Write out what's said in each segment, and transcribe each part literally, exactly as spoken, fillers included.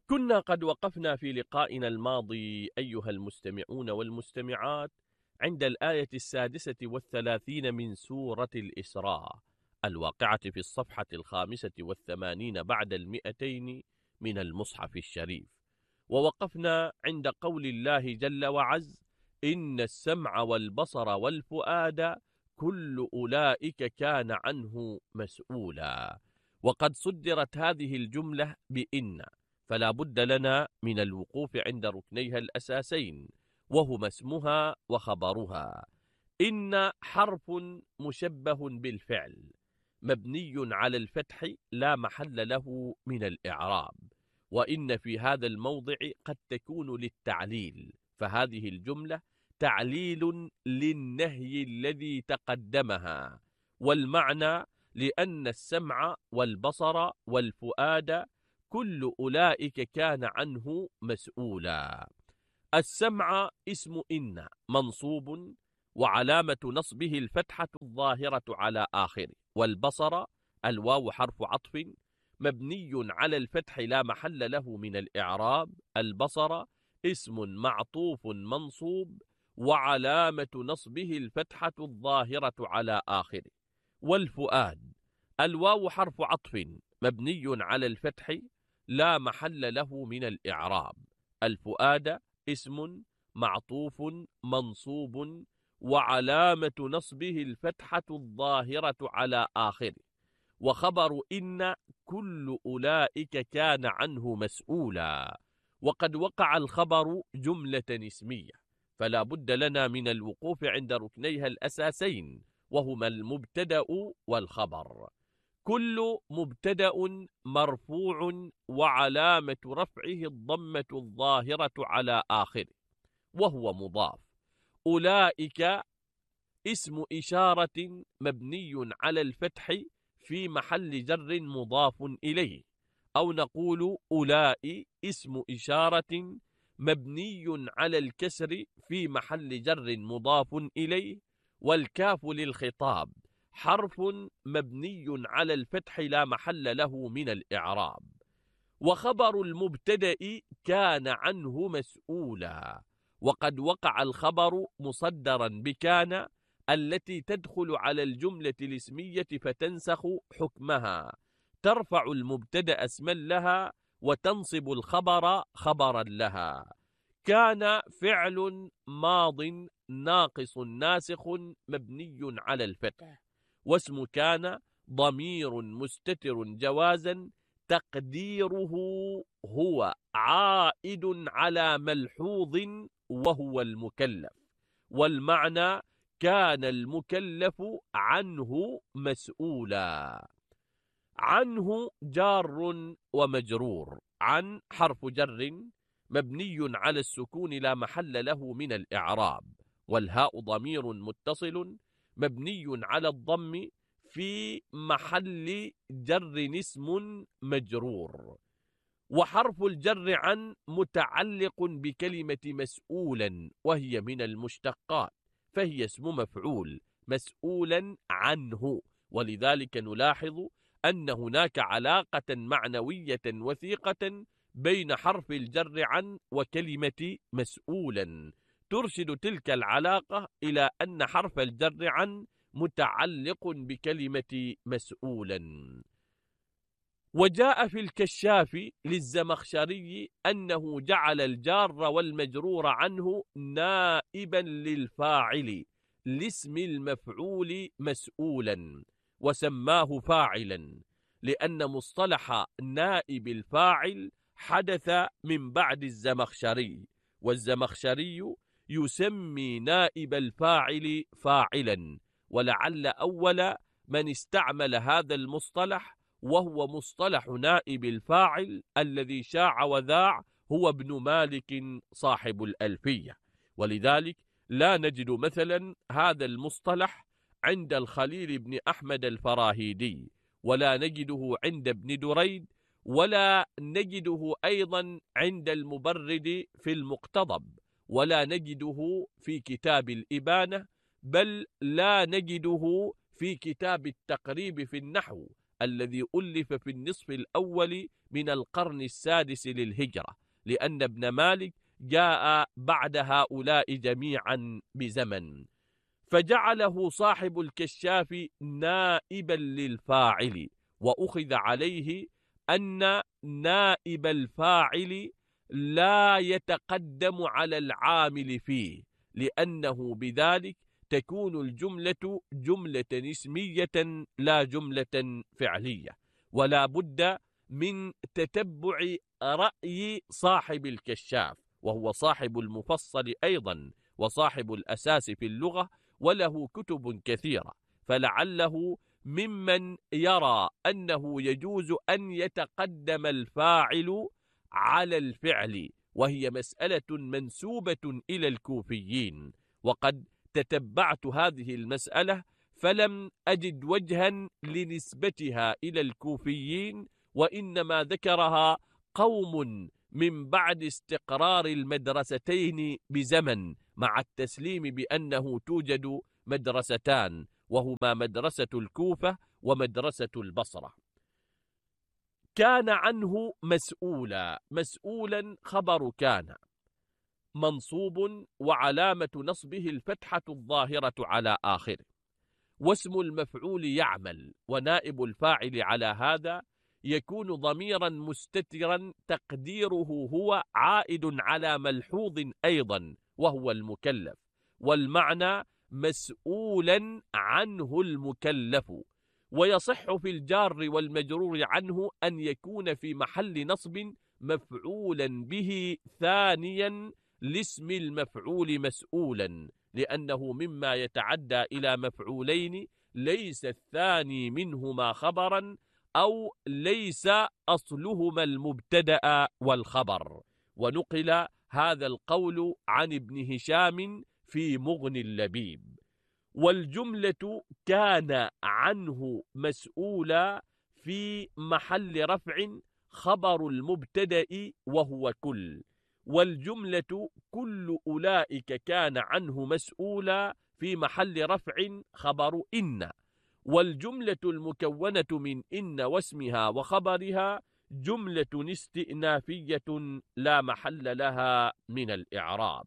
كنا قد وقفنا في لقائنا الماضي أيها المستمعون والمستمعات عند الآية السادسة والثلاثين من سورة الإسراء الواقعة في الصفحة الخامسة والثمانين بعد المئتين من المصحف الشريف، ووقفنا عند قول الله جل وعز: إن السمع والبصر والفؤاد كل أولئك كان عنه مسؤولا. وقد صدرت هذه الجملة بإن، فلا بد لنا من الوقوف عند ركنيها الأساسين، وهما اسمها وخبرها. إن حرف مشبه بالفعل مبني على الفتح لا محل له من الإعراب، وإن في هذا الموضع قد تكون للتعليل، فهذه الجملة تعليل للنهي الذي تقدمها، والمعنى لأن السمع والبصر والفؤاد كل أولئك كان عنه مسؤولا. السمع اسم إن منصوب وعلامة نصبه الفتحة الظاهرة على آخره، والبصر الواو حرف عطف مبني على الفتح لا محل له من الإعراب. البصر اسم معطوف منصوب وعلامة نصبه الفتحة الظاهرة على آخره. والفؤاد الواو حرف عطف مبني على الفتح لا محل له من الإعراب. الفؤاد اسم معطوف منصوب وعلامة نصبه الفتحة الظاهرة على آخره. وخبر إن كل أولئك كان عنه مسؤولا. وقد وقع الخبر جملة اسمية، فلا بد لنا من الوقوف عند ركنيها الأساسين، وهما المبتدأ والخبر. كل مبتدأ مرفوع وعلامة رفعه الضمة الظاهرة على آخره وهو مضاف. أولئك اسم إشارة مبني على الفتح في محل جر مضاف إليه، أو نقول أولئك اسم إشارة مبني على الكسر في محل جر مضاف إليه. والكاف للخطاب حرف مبني على الفتح لا محل له من الإعراب. وخبر المبتدأ كان عنه مسؤولا. وقد وقع الخبر مصدرا بكان التي تدخل على الجملة الاسمية فتنسخ حكمها، ترفع المبتدأ اسما لها وتنصب الخبر خبرا لها. كان فعل ماض ناقص ناسخ مبني على الفتح، واسم كان ضمير مستتر جوازا تقديره هو عائد على ملحوظ وهو المكلف، والمعنى كان المكلف عنه مسؤولا. عنه جار ومجرور. عن حرف جر مبني على السكون لا محل له من الإعراب، والهاء ضمير متصل مبني على الضم في محل جر اسم مجرور. وحرف الجر عن متعلق بكلمة مسؤولا وهي من المشتقات، فهي اسم مفعول مسؤولا عنه، ولذلك نلاحظ أن هناك علاقة معنوية وثيقة بين حرف الجر عن وكلمة مسؤولا، ترشد تلك العلاقة إلى أن حرف الجر عن متعلق بكلمة مسؤولا. وجاء في الكشاف للزمخشري أنه جعل الجار والمجرور عنه نائبا للفاعل لاسم المفعول مسؤولا، وسماه فاعلا، لأن مصطلح نائب الفاعل حدث من بعد الزمخشري، والزمخشري يسمي نائب الفاعل فاعلا، ولعل أول من استعمل هذا المصطلح وهو مصطلح نائب الفاعل الذي شاع وذاع هو ابن مالك صاحب الألفية. ولذلك لا نجد مثلا هذا المصطلح عند الخليل بن أحمد الفراهيدي، ولا نجده عند ابن دريد، ولا نجده أيضا عند المبرد في المقتضب، ولا نجده في كتاب الإبانة، بل لا نجده في كتاب التقريب في النحو الذي ألف في النصف الأول من القرن السادس للهجرة، لأن ابن مالك جاء بعد هؤلاء جميعا بزمن، فجعله صاحب الكشاف نائبا للفاعل، وأخذ عليه أن نائب الفاعل لا يتقدم على العامل فيه، لأنه بذلك تكون الجملة جملة اسمية لا جملة فعلية، ولا بد من تتبع رأي صاحب الكشاف، وهو صاحب المفصل أيضا وصاحب الأساس في اللغة، وله كتب كثيرة، فلعله ممن يرى أنه يجوز أن يتقدم الفاعل على الفعل، وهي مسألة منسوبة إلى الكوفيين، وقد تتبعت هذه المسألة فلم أجد وجها لنسبتها إلى الكوفيين، وإنما ذكرها قوم من بعد استقرار المدرستين بزمن، مع التسليم بأنه توجد مدرستان، وهما مدرسة الكوفة ومدرسة البصرة. كان عنه مسؤولا، مسؤولا خبر كان منصوب، وعلامة نصبه الفتحة الظاهرة على آخره، واسم المفعول يعمل، ونائب الفاعل على هذا يكون ضميرا مستترا تقديره هو عائد على ملحوظ أيضا وهو المكلف، والمعنى مسؤولا عنه المكلف. ويصح في الجار والمجرور عنه أن يكون في محل نصب مفعولا به ثانيا لاسم المفعول مسؤولا، لأنه مما يتعدى إلى مفعولين ليس الثاني منهما خبرا، أو ليس أصلهما المبتدأ والخبر. ونقل هذا القول عن ابن هشام في مغني اللبيب. والجملة كان عنه مسؤولا في محل رفع خبر المبتدأ وهو كل، والجملة كل أولئك كان عنه مسؤولا في محل رفع خبر إن، والجملة المكونة من إن واسمها وخبرها جملة استئنافية لا محل لها من الإعراب.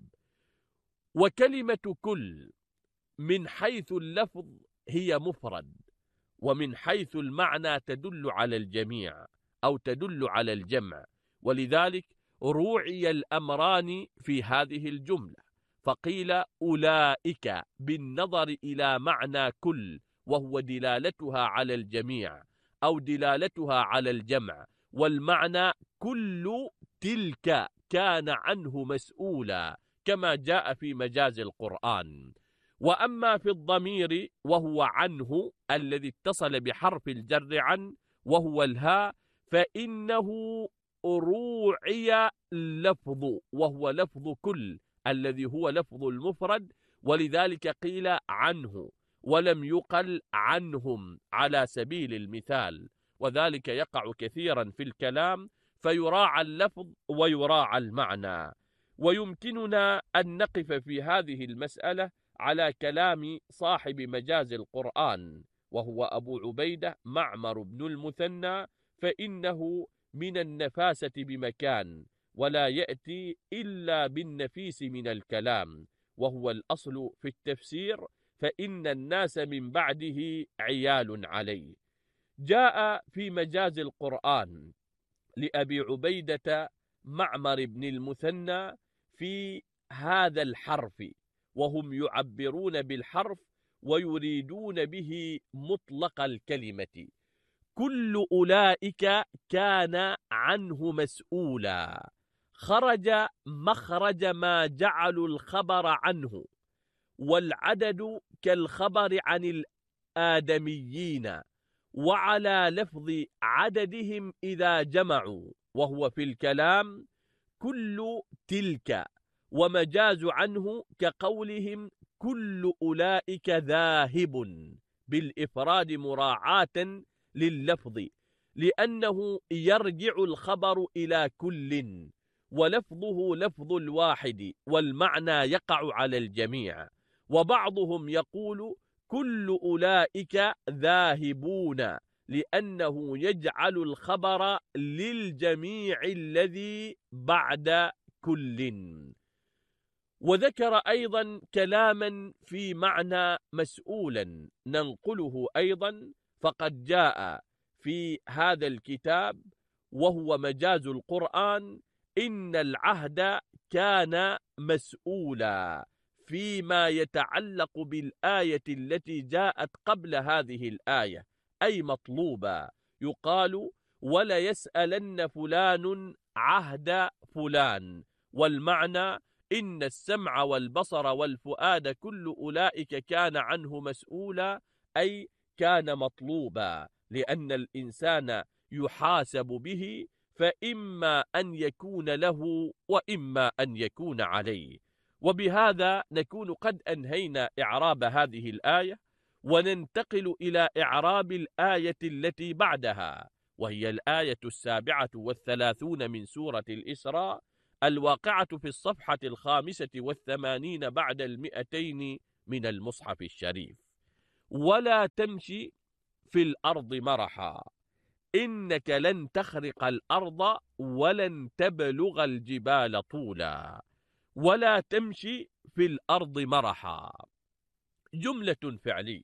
وكلمة كل من حيث اللفظ هي مفرد، ومن حيث المعنى تدل على الجميع أو تدل على الجمع، ولذلك روعي الأمران في هذه الجملة، فقيل أولئك بالنظر إلى معنى كل، وهو دلالتها على الجميع أو دلالتها على الجمع، والمعنى كل تلك كان عنه مسؤولا، كما جاء في مجاز القرآن. وأما في الضمير وهو عنه الذي اتصل بحرف الجر عن وهو الهاء، فإنه روعي اللفظ، وهو لفظ كل الذي هو لفظ المفرد، ولذلك قيل عنه ولم يقل عنهم على سبيل المثال، وذلك يقع كثيرا في الكلام، فيراعى اللفظ ويراعى المعنى. ويمكننا أن نقف في هذه المسألة على كلام صاحب مجاز القرآن وهو أبو عبيدة معمر بن المثنى، فإنه من النفاسة بمكان، ولا يأتي إلا بالنفيس من الكلام، وهو الأصل في التفسير، فإن الناس من بعده عيال عليه. جاء في مجاز القرآن لأبي عبيدة معمر بن المثنى في هذا الحرف، وهم يعبرون بالحرف ويريدون به مطلق الكلمة. كل أولئك كان عنه مسؤولا، خرج مخرج ما جعلوا الخبر عنه، والعدد كالخبر عن الآدميين، وعلى لفظ عددهم إذا جمعوا، وهو في الكلام كل تلك، ومجاز عنه كقولهم كل أولئك ذاهب بالإفراد مراعاة لللفظ، لأنه يرجع الخبر إلى كل، ولفظه لفظ الواحد، والمعنى يقع على الجميع. وبعضهم يقول كل أولئك ذاهبون لأنه يجعل الخبر للجميع الذي بعد كل. وذكر أيضا كلاما في معنى مسؤولا ننقله أيضا، فقد جاء في هذا الكتاب وهو مجاز القرآن: إن العهد كان مسؤولا، فيما يتعلق بالآية التي جاءت قبل هذه الآية، أي مطلوبا. يقال: ولا يسألن فلان عهد فلان، والمعنى إن السمع والبصر والفؤاد كل أولئك كان عنه مسؤولا، أي كان مطلوبا، لأن الإنسان يحاسب به، فإما أن يكون له وإما أن يكون عليه. وبهذا نكون قد أنهينا إعراب هذه الآية، وننتقل إلى إعراب الآية التي بعدها، وهي الآية السابعة والثلاثون من سورة الإسراء، الواقعة في الصفحة الخامسة والثمانين بعد المئتين من المصحف الشريف: ولا تمشي في الأرض مرحا إنك لن تخرق الأرض ولن تبلغ الجبال طولا. ولا تمشي في الأرض مرحا، جملة فعلية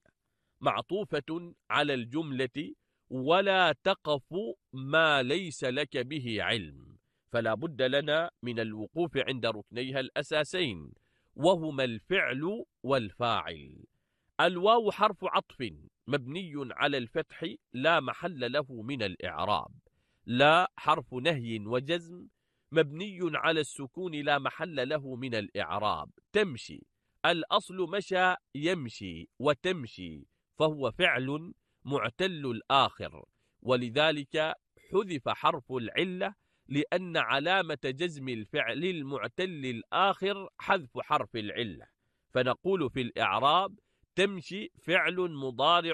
معطوفة على الجملة ولا تقف ما ليس لك به علم، فلا بد لنا من الوقوف عند ركنيها الأساسين، وهما الفعل والفاعل. الواو حرف عطف مبني على الفتح لا محل له من الإعراب. لا حرف نهي وجزم مبني على السكون لا محل له من الإعراب. تمشي، الأصل مشى يمشي وتمشي، فهو فعل معتل الآخر، ولذلك حذف حرف العلة، لأن علامة جزم الفعل المعتل الآخر حذف حرف العلة. فنقول في الإعراب: تمشي فعل مضارع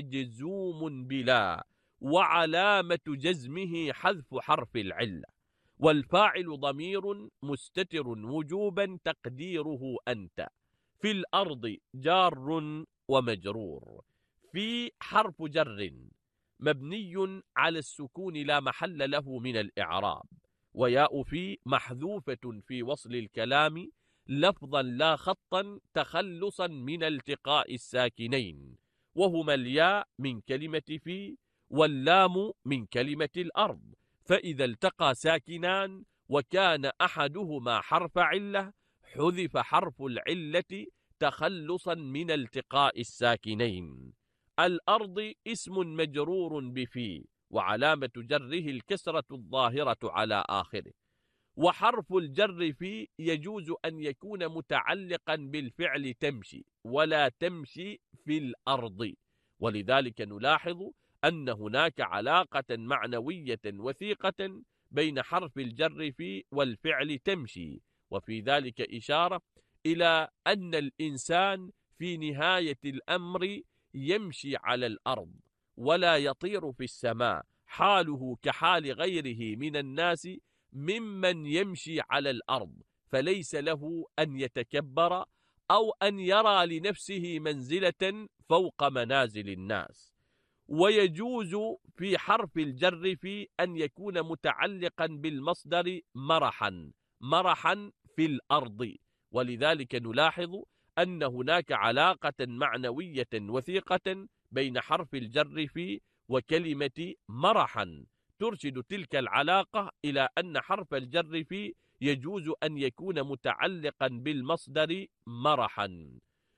مجزوم بلا، وعلامة جزمه حذف حرف العلة. والفاعل ضمير مستتر وجوبا تقديره أنت. في الأرض جار ومجرور. في حرف جر مبني على السكون لا محل له من الإعراب، وياء في محذوفة في وصل الكلام لفظا لا خطا تخلصا من التقاء الساكنين، وهما الياء من كلمة في واللام من كلمة الأرض، فإذا التقى ساكنان وكان أحدهما حرف علة حذف حرف العلة تخلصا من التقاء الساكنين. الأرض اسم مجرور بفي، وعلامة جره الكسرة الظاهرة على آخره. وحرف الجر في يجوز أن يكون متعلقا بالفعل تمشي، ولا تمشي في الأرض، ولذلك نلاحظ أن هناك علاقة معنوية وثيقة بين حرف الجر في والفعل تمشي، وفي ذلك إشارة إلى أن الإنسان في نهاية الأمر يمشي على الأرض ولا يطير في السماء، حاله كحال غيره من الناس ممن يمشي على الأرض، فليس له أن يتكبر أو أن يرى لنفسه منزلة فوق منازل الناس. ويجوز في حرف الجر في أن يكون متعلقا بالمصدر مرحا، مرحا في الأرض، ولذلك نلاحظ أن هناك علاقة معنوية وثيقة بين حرف الجر في وكلمة مرحا، ترشد تلك العلاقة إلى أن حرف الجر في يجوز أن يكون متعلقا بالمصدر مرحا.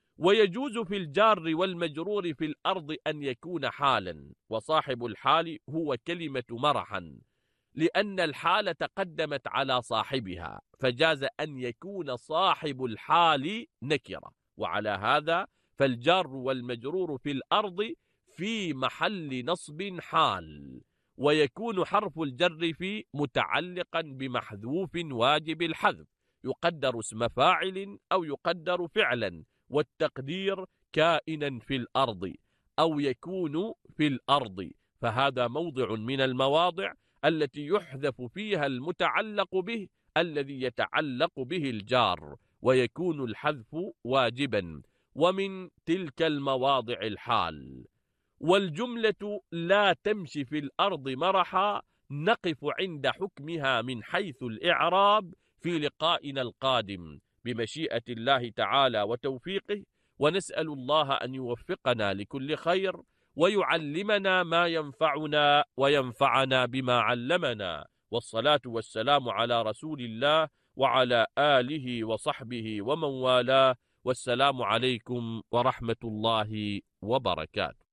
ويجوز في الجار والمجرور في الأرض أن يكون حالا، وصاحب الحال هو كلمة مرحا، لأن الحال تقدمت على صاحبها، فجاز أن يكون صاحب الحال نكرة، وعلى هذا فالجار والمجرور في الأرض في محل نصب حال. ويكون حرف الجر في متعلقا بمحذوف واجب الحذف، يقدر اسم فاعل أو يقدر فعلا، والتقدير كائنا في الأرض أو يكون في الأرض، فهذا موضع من المواضع التي يحذف فيها المتعلق به الذي يتعلق به الجار، ويكون الحذف واجبا، ومن تلك المواضع الحال. والجملة لا تمشي في الأرض مرحا نقف عند حكمها من حيث الإعراب في لقائنا القادم بمشيئة الله تعالى وتوفيقه، ونسأل الله أن يوفقنا لكل خير ويعلمنا ما ينفعنا وينفعنا بما علمنا، والصلاة والسلام على رسول الله وعلى آله وصحبه ومن والاه، والسلام عليكم ورحمة الله وبركاته.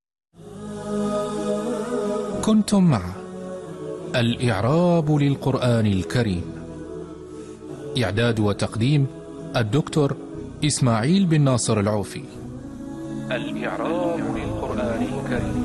كنتم مع الإعراب للقرآن الكريم، إعداد وتقديم الدكتور إسماعيل بن ناصر العوفي. الإعراب للقرآن الكريم.